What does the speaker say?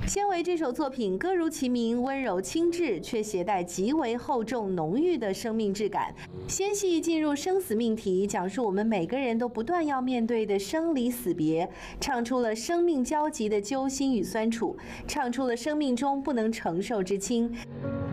纤维这首作品，歌如其名，温柔轻质，却携带极为厚重浓郁的生命质感。纤细进入生死命题，讲述我们每个人都不断要面对的生离死别，唱出了生命交集的揪心与酸楚，唱出了生命中不能承受之轻。